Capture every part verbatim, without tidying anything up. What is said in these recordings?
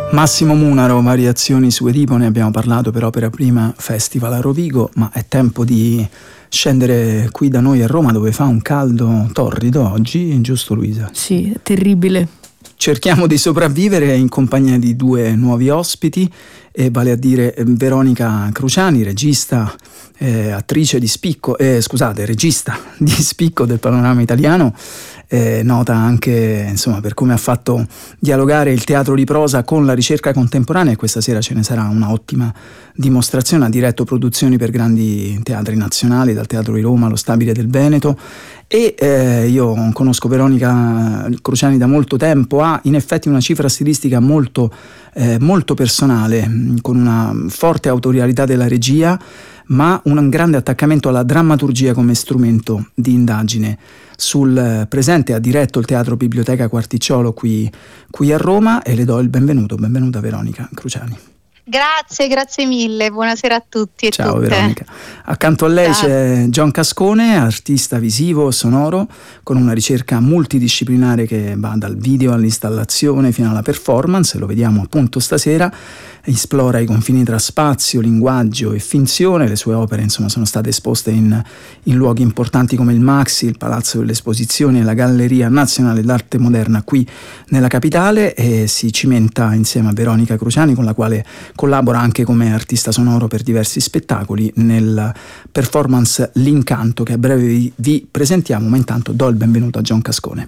Massimo Munaro, Variazioni su Edipo, ne abbiamo parlato per Opera Prima Festival a Rovigo, ma è tempo di scendere qui da noi a Roma, dove fa un caldo torrido oggi, giusto Luisa? Sì, è terribile. Cerchiamo di sopravvivere in compagnia di due nuovi ospiti, eh, vale a dire Veronica Cruciani, regista, eh, attrice di spicco, eh, scusate, regista di spicco del panorama italiano, eh, nota anche insomma per come ha fatto dialogare il teatro di prosa con la ricerca contemporanea, e questa sera ce ne sarà una ottima dimostrazione. Ha diretto produzioni per grandi teatri nazionali, dal Teatro di Roma allo Stabile del Veneto, e eh, io conosco Veronica Cruciani da molto tempo. Ha in effetti una cifra stilistica molto, eh, molto personale, con una forte autorialità della regia, ma un grande attaccamento alla drammaturgia come strumento di indagine sul presente. Ha diretto il Teatro Biblioteca Quarticciolo qui, qui a Roma, e le do il benvenuto. Benvenuta Veronica Cruciani. Grazie, grazie mille, buonasera a tutti e Ciao tutte. Veronica. Accanto a lei Ciao. c'è John Cascone, artista visivo, sonoro, con una ricerca multidisciplinare che va dal video all'installazione fino alla performance. Lo vediamo appunto stasera. Esplora i confini tra spazio, linguaggio e finzione. Le sue opere insomma sono state esposte in, in luoghi importanti come il Maxi, il Palazzo delle Esposizioni e la Galleria Nazionale d'Arte Moderna qui nella capitale, e si cimenta insieme a Veronica Cruciani, con la quale collabora anche come artista sonoro per diversi spettacoli, nel performance L'Incanto, che a breve vi, vi presentiamo, ma intanto do il benvenuto a John Cascone.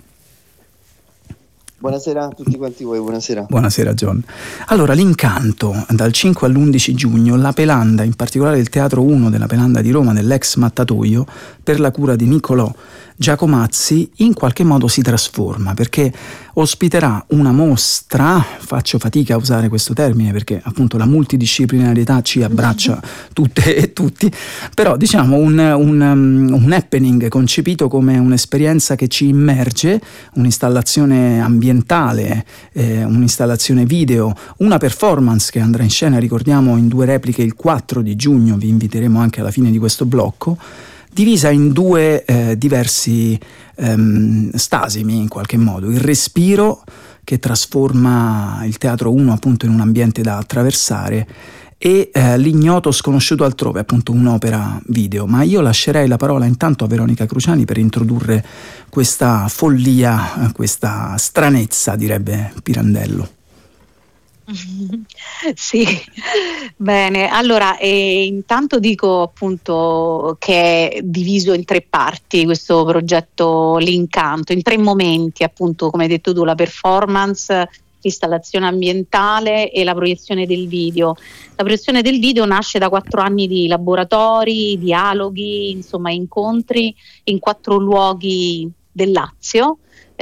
Buonasera a tutti quanti voi, buonasera. Buonasera John. Allora, L'Incanto, dal cinque all'undici giugno, la Pelanda, in particolare il Teatro uno della Pelanda di Roma, nell'ex Mattatoio, per la cura di Niccolò Giacomazzi, in qualche modo si trasforma, perché ospiterà una mostra, faccio fatica a usare questo termine perché appunto la multidisciplinarietà ci abbraccia tutte e tutti, però diciamo un, un, un happening concepito come un'esperienza che ci immerge, un'installazione ambientale, eh, un'installazione video, una performance che andrà in scena, ricordiamo, in due repliche il quattro di giugno, vi inviteremo anche alla fine di questo blocco, divisa in due eh, diversi ehm, stasimi in qualche modo. Il respiro, che trasforma il Teatro uno appunto in un ambiente da attraversare, e eh, l'ignoto sconosciuto altrove, appunto un'opera video. Ma io lascerei la parola intanto a Veronica Cruciani per introdurre questa follia, questa stranezza, direbbe Pirandello. Sì, bene, allora eh, intanto dico appunto che è diviso in tre parti questo progetto L'Incanto, in tre momenti, appunto come hai detto tu, la performance, l'installazione ambientale e la proiezione del video. La proiezione del video nasce da quattro anni di laboratori, dialoghi, insomma incontri in quattro luoghi del Lazio,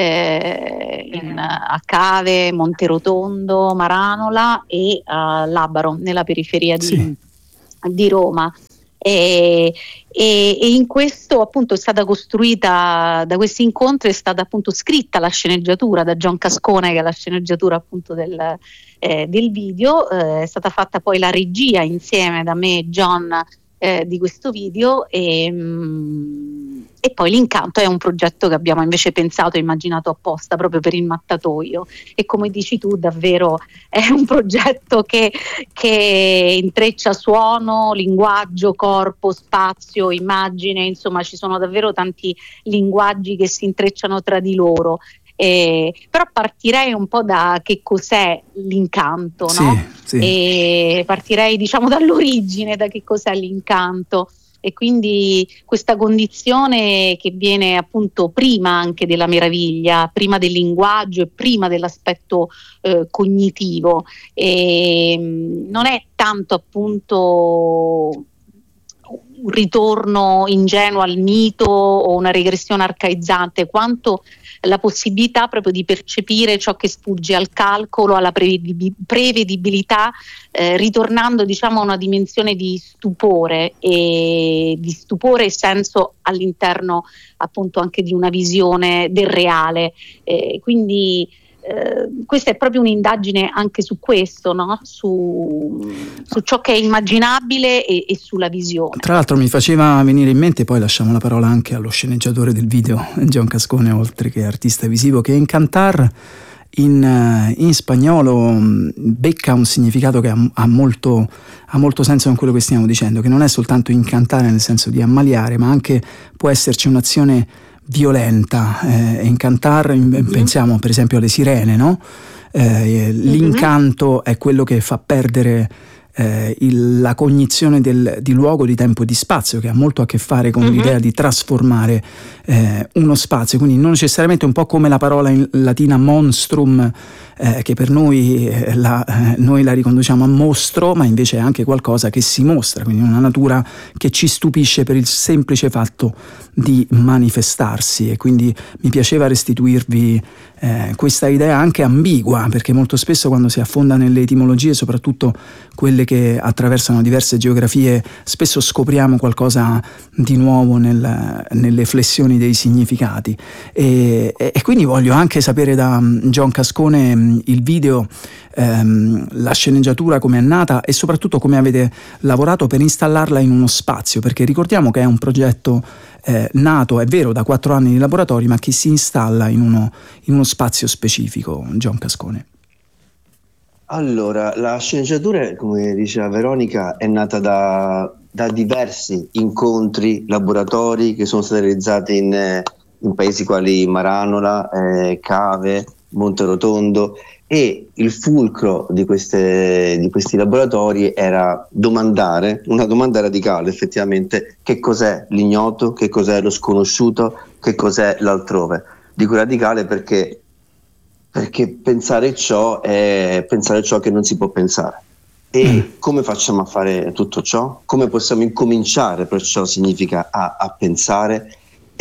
Eh, in, a Cave, Monterotondo, Maranola e a Labaro, nella periferia di, sì. di Roma. E, e, e in questo appunto è stata costruita, da questi incontri è stata appunto scritta la sceneggiatura da John Cascone, che è la sceneggiatura appunto del, eh, del video. Eh, è stata fatta poi la regia insieme da me e John eh, di questo video, e, mh, e poi L'Incanto è un progetto che abbiamo invece pensato e immaginato apposta proprio per il Mattatoio, e come dici tu davvero è un progetto che, che intreccia suono, linguaggio, corpo, spazio, immagine, insomma ci sono davvero tanti linguaggi che si intrecciano tra di loro. Eh, però partirei un po' da che cos'è l'incanto, sì, no? Sì. E partirei diciamo dall'origine, da che cos'è l'incanto, e quindi questa condizione che viene appunto prima anche della meraviglia, prima del linguaggio e prima dell'aspetto eh, cognitivo. E, mh, non è tanto appunto un ritorno ingenuo al mito o una regressione arcaizzante, quanto la possibilità proprio di percepire ciò che sfugge al calcolo, alla prevedibi- prevedibilità, eh, ritornando diciamo a una dimensione di stupore e di stupore e senso all'interno appunto anche di una visione del reale. Eh, quindi eh, questa è proprio un'indagine anche su questo, no? su, su ciò che è immaginabile e, e sulla visione. Tra l'altro mi faceva venire in mente, poi lasciamo la parola anche allo sceneggiatore del video John Cascone, oltre che artista visivo, che Incantar in, in spagnolo becca un significato che ha, ha, molto, ha molto senso con quello che stiamo dicendo, che non è soltanto incantare nel senso di ammaliare, ma anche può esserci un'azione violenta. Eh, incantare, pensiamo per esempio alle sirene, no? Eh, l'incanto è quello che fa perdere Eh, il, la cognizione del, di luogo, di tempo e di spazio, che ha molto a che fare con mm-hmm. l'idea di trasformare eh, uno spazio, quindi non necessariamente, un po' come la parola in latina monstrum, eh, che per noi, eh, la, eh, noi la riconduciamo a mostro, ma invece è anche qualcosa che si mostra, quindi una natura che ci stupisce per il semplice fatto di manifestarsi. E quindi mi piaceva restituirvi eh, questa idea anche ambigua, perché molto spesso quando si affonda nelle etimologie, soprattutto quelle che attraversano diverse geografie, spesso scopriamo qualcosa di nuovo nel, nelle flessioni dei significati. E, e quindi voglio anche sapere da John Cascone il video, ehm, la sceneggiatura come è nata e soprattutto come avete lavorato per installarla in uno spazio, perché ricordiamo che è un progetto eh, nato, è vero, da quattro anni di laboratori, ma che si installa in uno, in uno spazio specifico. John Cascone. Allora, la sceneggiatura, come diceva Veronica, è nata da, da diversi incontri, laboratori che sono stati realizzati in, in paesi quali Maranola, eh, Cave, Monterotondo, e il fulcro di, queste, di questi laboratori era domandare, una domanda radicale effettivamente, che cos'è l'ignoto, che cos'è lo sconosciuto, che cos'è l'altrove. Dico radicale perché perché pensare ciò è pensare ciò che non si può pensare. E mm. come facciamo a fare tutto ciò? Come possiamo incominciare? Perciò significa a, a pensare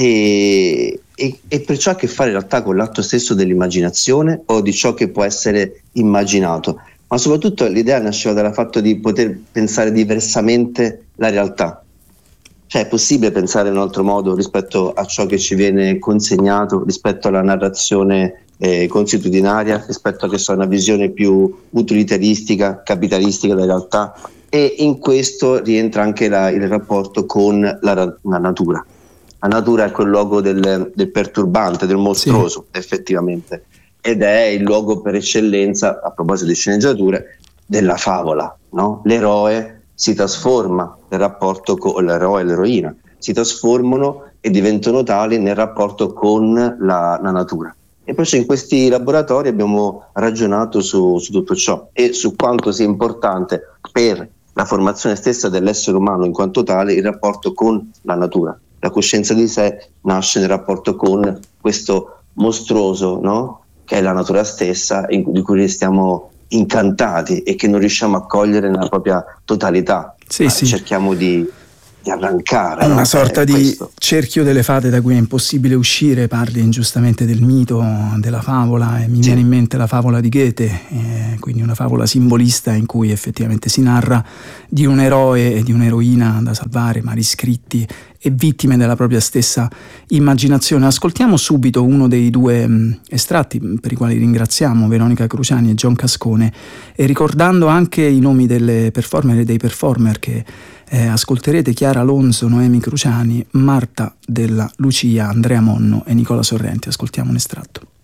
e, e, e perciò ha a che fare in realtà con l'atto stesso dell'immaginazione o di ciò che può essere immaginato, ma soprattutto l'idea nasceva dal fatto di poter pensare diversamente la realtà. Cioè è possibile pensare in un altro modo rispetto a ciò che ci viene consegnato, rispetto alla narrazione eh, consuetudinaria, rispetto a che so, una visione più utilitaristica, capitalistica della realtà, e in questo rientra anche la, il rapporto con la, la natura. La natura è quel luogo del, del perturbante, del mostruoso, sì. effettivamente, ed è il luogo per eccellenza, a proposito di sceneggiature, della favola, no? L'eroe si trasforma nel rapporto con l'eroe e l'eroina, si trasformano e diventano tali nel rapporto con la, la natura. E poi in questi laboratori abbiamo ragionato su, su tutto ciò e su quanto sia importante per la formazione stessa dell'essere umano in quanto tale il rapporto con la natura. La coscienza di sé nasce nel rapporto con questo mostruoso, no? Che è la natura stessa, in, di cui stiamo incantati e che non riusciamo a cogliere nella propria totalità. Sì, sì. Cerchiamo di, di arrancare. È una no? sorta è di questo. cerchio delle fate da cui è impossibile uscire. Parli ingiustamente del mito, della favola, e mi sì. viene in mente la favola di Goethe, eh, quindi una favola simbolista in cui effettivamente si narra di un eroe e di un'eroina da salvare, ma riscritti e vittime della propria stessa immaginazione. Ascoltiamo subito uno dei due mh, estratti per i quali ringraziamo Veronica Cruciani e John Cascone, e ricordando anche i nomi delle performer e dei performer che eh, ascolterete: Chiara Alonso, Noemi Cruciani, Marta Della Lucia, Andrea Monno e Nicola Sorrenti. Ascoltiamo un estratto.